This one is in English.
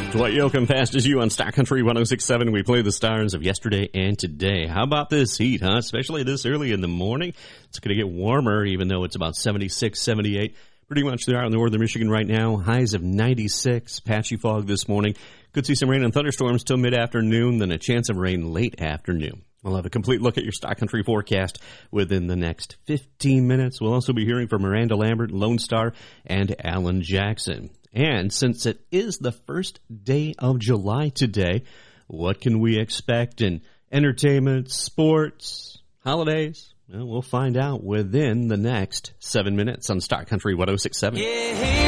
Dwight Yoakam fast as you on Star Country 106.7. We play the stars of yesterday and today. How about this heat, huh? Especially this early in the morning. It's going to get warmer, even though it's about 76, 78. Pretty much there out in northern Michigan right now. Highs of 96. Patchy fog this morning. Could see some rain and thunderstorms till mid-afternoon, then a chance of rain late afternoon. We'll have a complete look at your Star Country forecast within the next 15 minutes. We'll also be hearing from Miranda Lambert, Lone Star, and Alan Jackson. And since it is the first day of July today, what can we expect in entertainment, sports, holidays? Well, we'll find out within the next 7 minutes on Star Country 106.7. Yeah.